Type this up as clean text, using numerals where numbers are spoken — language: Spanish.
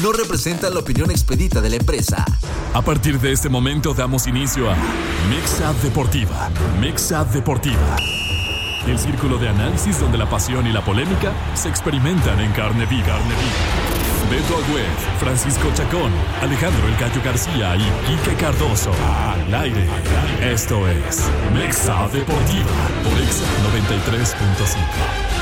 no representan la opinión expedita de la empresa. A partir de este momento damos inicio a Mixad Deportiva. Mixad Deportiva. El círculo de análisis donde la pasión y la polémica se experimentan en carne viva. Beto Agüed, Francisco Chacón, Alejandro El Gallo García y Quique Cardoso. Al aire. Esto es Mixad Deportiva por Exa 93.5.